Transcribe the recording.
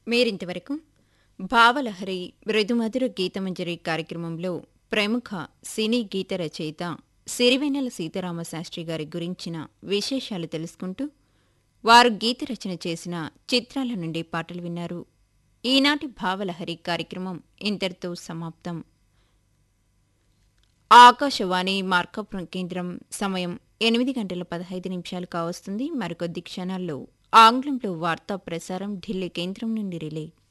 మీరింతవరకు భావలహరి మృదుమధుర గీతమంజరి కార్యక్రమంలో ప్రముఖ సినీ గీత రచయిత సిరివెన్నెల సీతారామశాస్త్రి గారి గురించిన విశేషాలు తెలుసుకుంటూ వారు గీత రచన చేసిన చిత్రాల నుండి పాటలు విన్నారు. ఈనాటి భావలహరి కార్యక్రమం ఇంతటితో సమాప్తం. ఆకాశవాణి మార్కాపురం కేంద్రం సమయం 8:15 కావస్తుంది. మరికొద్ది క్షణాల్లో ఆంగ్లంలో వార్తా ప్రసారం ఢిల్లీ కేంద్రం నుండి రిలే.